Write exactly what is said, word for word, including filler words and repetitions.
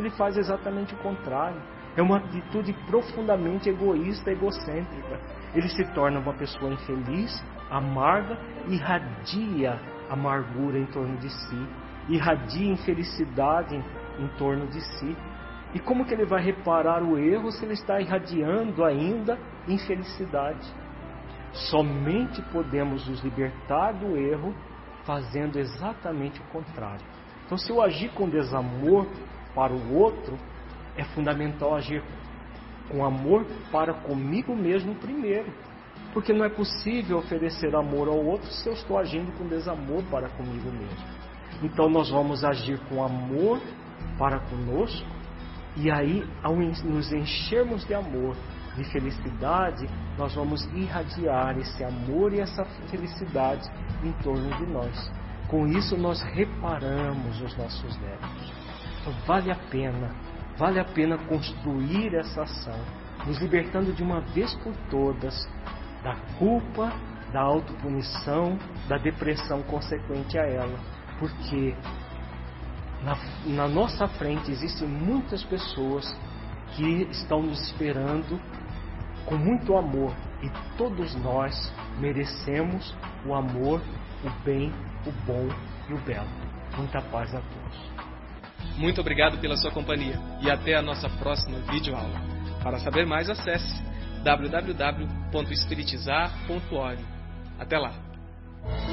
ele faz exatamente o contrário. É uma atitude profundamente egoísta, egocêntrica. Ele se torna uma pessoa infeliz, amarga, irradia amargura em torno de si, irradia infelicidade em torno de si. E como que ele vai reparar o erro se ele está irradiando ainda infelicidade? Somente podemos nos libertar do erro fazendo exatamente o contrário. Então, se eu agir com desamor para o outro, é fundamental agir com amor para comigo mesmo primeiro. Porque não é possível oferecer amor ao outro se eu estou agindo com desamor para comigo mesmo. Então, nós vamos agir com amor para conosco, e aí, ao nos enchermos de amor, de felicidade, nós vamos irradiar esse amor e essa felicidade em torno de nós. Com isso, nós reparamos os nossos débitos. Então, vale a pena, vale a pena construir essa ação, nos libertando de uma vez por todas da culpa, da autopunição, da depressão consequente a ela. Porque na, na nossa frente existem muitas pessoas que estão nos esperando com muito amor, e todos nós merecemos o amor, o bem, o bom e o belo. Muita paz a todos. Muito obrigado pela sua companhia e até a nossa próxima videoaula. Para saber mais, acesse w w w ponto espiritizar ponto org. Até lá!